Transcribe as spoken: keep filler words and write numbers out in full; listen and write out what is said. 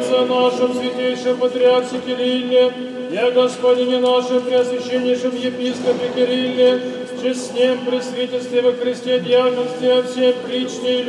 отце нашем святейшем патриархе Кирилле, и о Господине нашем преосвященнейшем епископе Кирилле, с честнем пресвитерстве во Христе диаконстве, о всем причне и